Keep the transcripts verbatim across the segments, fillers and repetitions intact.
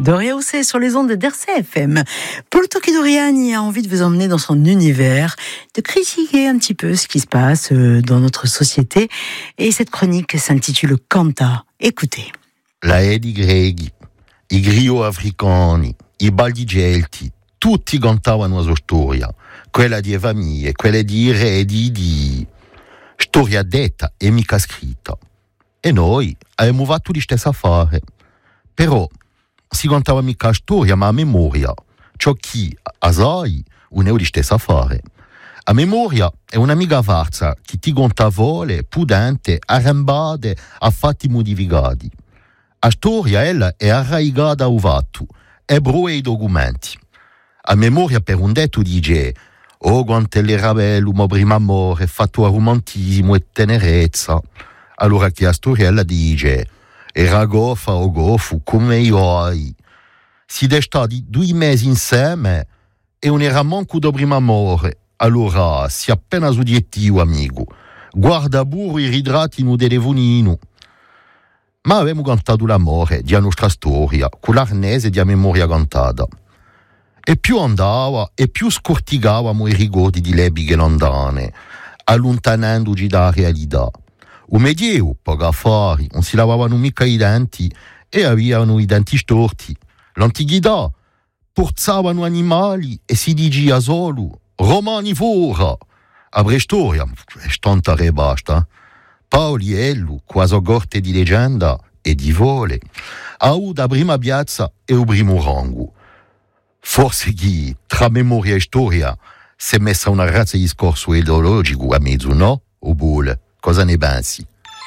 Doria Houssé sur les ondes d'R C F M. Paul Tokidoriani a envie de vous emmener dans son univers, de critiquer un petit peu ce qui se passe dans notre société. Et cette chronique s'intitule Canta. Écoutez. La Edi Greghi, i griot africani, i baldigelti, tutti cantavano la sua storia, quella di famiglie, quella di eredi, di storia detta e mica scritta. E noi abbiamo fatto di stessa affare. Però si contava mica la storia, ma a memoria. Ciò chi a sai non è di stessa affare. A memoria è un'amica farsa che ti conta vole, pudente, arrembate, a fatti modificati. La storia ella è arraigata al fatto, è broe i documenti. A memoria per un detto dice oh quanto era bello, ma prima amore, fatto a romantismo e tenerezza. Allora che la storiella dice era goffa o goffo come io hai. Si è stati due mesi insieme e non era manco da prima amore. Allora si è appena soggettivo amico. Guarda burro i ritratti in telefonino. Ma avevamo cantato l'amore di nostra storia con l'arnese di memoria cantata. E più andava e più scortigavamo i ricordi di lebighe lontane, allontanandoci dalla realtà. Un medievo, poco affari, non si lavavano mica i denti e avevano i denti storti. L'antichità porzavano animali e si diceva solo romanivora. A prestoria, stanta e basta. Paoliello, quasi corte di leggenda e di vole, ha da prima piazza e il primo rango. Forse chi, tra memoria e storia, si è messa una razza di discorso ideologico a mezzo, no? O bull, cosa ne pensi?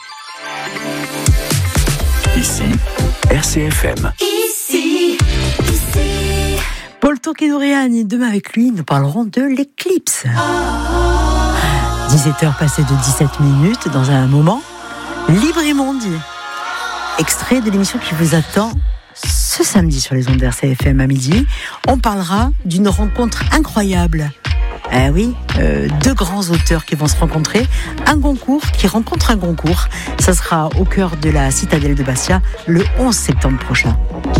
Ici, R C F M. Ici, ici. Paul Tokidoriani, demain avec lui, nous parlerons de l'éclipse. dix-sept heures passées de dix-sept minutes, dans un moment, Libre et Mondi. Extrait de l'émission qui vous attend ce samedi sur les ondes d'R C F M à midi. On parlera d'une rencontre incroyable. Eh oui, euh, deux grands auteurs qui vont se rencontrer, un concours qui rencontre un concours. Ça sera au cœur de la citadelle de Bastia le onze septembre prochain.